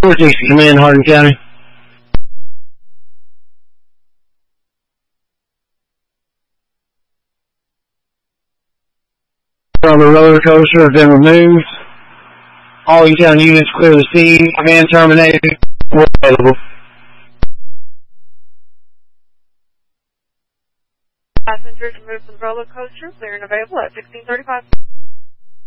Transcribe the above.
460, command Hardin County. On the roller coaster have been removed. All E-Town units clear the scene. Command terminated. We're available. Passengers removed from the roller coaster. Clear and available at 1635.